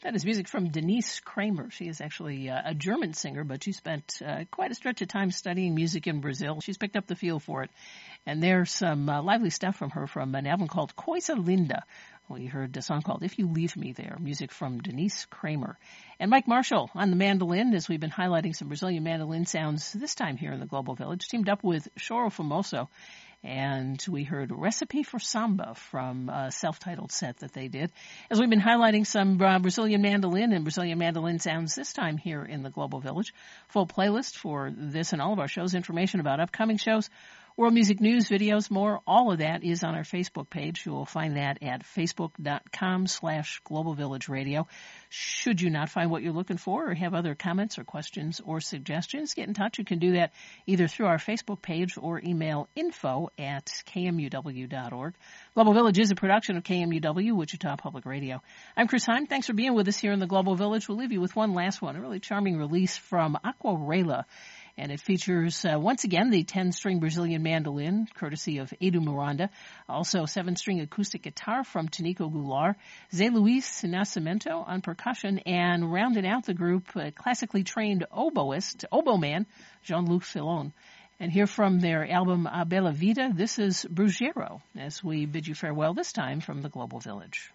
That is music from Denise Kramer. She is actually a German singer, but she spent quite a stretch of time studying music in Brazil. She's picked up the feel for it. And there's some lively stuff from her from an album called Coisa Linda. We heard a song called If You Leave Me There, music from Denise Kramer. And Mike Marshall on the mandolin, as we've been highlighting some Brazilian mandolin sounds this time here in the Global Village, teamed up with Choro Famoso. And we heard Recipe for Samba from a self-titled set that they did. As we've been highlighting some Brazilian mandolin and Brazilian mandolin sounds this time here in the Global Village. Full playlist for this and all of our shows, information about upcoming shows, world music news, videos, more. All of that is on our Facebook page. You will find that at facebook.com/Global Village Radio. Should you not find what you're looking for or have other comments or questions or suggestions, get in touch. You can do that either through our Facebook page or email info@kmuw.org. Global Village is a production of KMUW, Wichita Public Radio. I'm Chris Heim. Thanks for being with us here in the Global Village. We'll leave you with one last one, a really charming release from Aquarela. And it features, once again, the 10-string Brazilian mandolin, courtesy of Edu Miranda. Also, 7-string acoustic guitar from Tonico Goulart. Zé Luis Nascimento on percussion. And rounding out the group, classically trained oboe man, Jean-Luc Filon. And here from their album A Bela Vida, this is Brugueiro, as we bid you farewell this time from the Global Village.